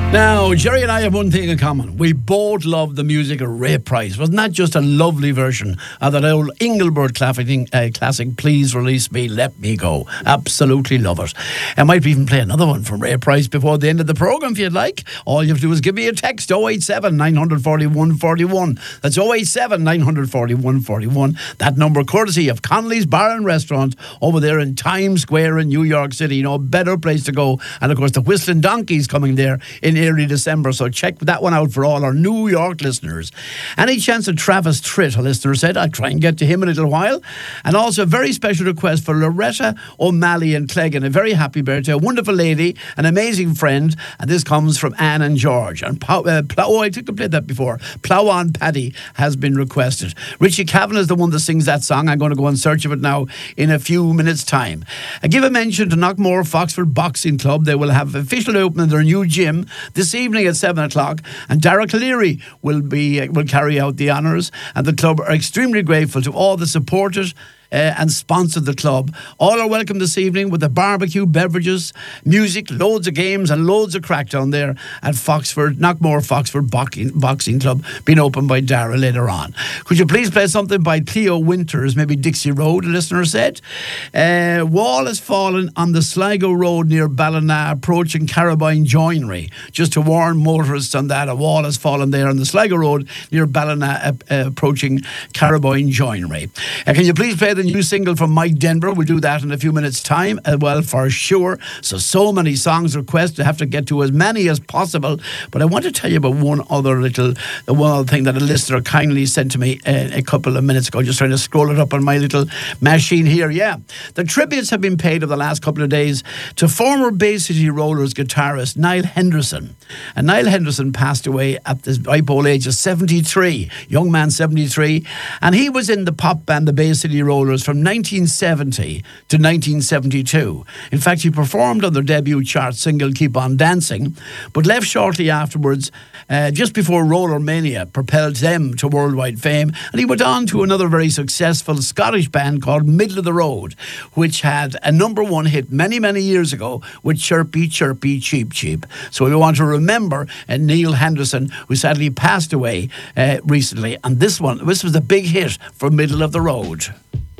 Now, Jerry and I have one thing in common. We both love the music of Ray Price. Wasn't that just a lovely version of that old Engelbert classic, Please Release Me, Let Me Go? Absolutely love it. I might even play another one from Ray Price before the end of the programme if you'd like. All you have to do is give me a text, 087 941 41. That's 087 941 41. That number courtesy of Connolly's Bar and Restaurant over there in Times Square in New York City. No better place to go. And of course, the Whistling Donkey's coming there in early December, so check that one out for all our New York listeners. Any chance of Travis Tritt, a listener said. I'll try and get to him in a little while. And also a very special request for Loretta O'Malley in Cleggan. A very happy birthday, a wonderful lady, an amazing friend, and this comes from Anne and George. And I think I played that before. Plow On Paddy has been requested. Richie Cavan is the one that sings that song. I'm going to go in search of it now in a few minutes' time. I give a mention to Knockmore Foxford Boxing Club. They will have official opening of their new gym this evening at 7 o'clock, and Dara Cleary will carry out the honours, and the club are extremely grateful to all the supporters and sponsored the club. All are welcome this evening with the barbecue, beverages, music, loads of games and loads of crack down there at Knockmore Foxford Boxing Club, being opened by Dara later on. Could you please play something by Cleo Winters, maybe Dixie Road, a listener said. Wall has fallen on the Sligo Road near Ballina approaching Carabine Joinery. Just to warn motorists on that, a wall has fallen there on the Sligo Road near Ballina approaching Carabine Joinery. Can you please play the new single from Mike Denver? We'll do that in a few minutes' time as well, for sure. So many songs requested. I have to get to as many as possible. But I want to tell you about one other thing that a listener kindly sent to me a couple of minutes ago. Just trying to scroll it up on my little machine here. Yeah. The tributes have been paid over the last couple of days to former Bay City Rollers guitarist Niall Henderson. And Niall Henderson passed away at the ripe old age of 73. Young man, 73. And he was in the pop band, the Bay City Rollers, from 1970 to 1972. In fact, he performed on their debut chart single Keep On Dancing, but left shortly afterwards, just before Roller Mania propelled them to worldwide fame, and he went on to another very successful Scottish band called Middle of the Road, which had a number one hit many, many years ago with Chirpy, Chirpy, Cheep, Cheep. So we want to remember Niall Henderson, who sadly passed away recently, and this was a big hit for Middle of the Road.